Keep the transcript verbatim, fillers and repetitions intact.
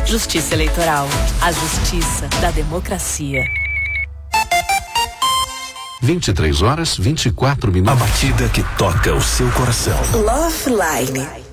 Justiça Eleitoral, a justiça da democracia. vinte e três horas, vinte e quatro minutos. A batida que toca o seu coração. Love Line.